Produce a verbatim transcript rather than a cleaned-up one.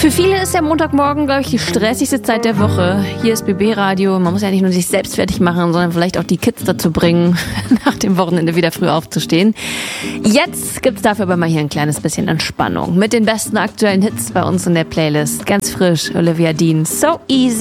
Für viele ist der Montagmorgen, glaube ich, die stressigste Zeit der Woche. Hier ist B B Radio. Man muss ja nicht nur sich selbst fertig machen, sondern vielleicht auch die Kids dazu bringen, nach dem Wochenende wieder früh aufzustehen. Jetzt gibt's dafür aber mal hier ein kleines bisschen Entspannung. Mit den besten aktuellen Hits bei uns in der Playlist. Ganz frisch, Olivia Dean. So easy.